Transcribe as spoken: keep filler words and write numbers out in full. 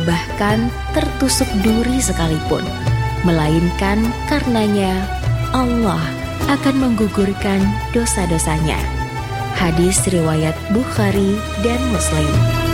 bahkan tertusuk duri sekalipun, melainkan karenanya Allah akan menggugurkan dosa-dosanya. Hadis riwayat Bukhari dan Muslim.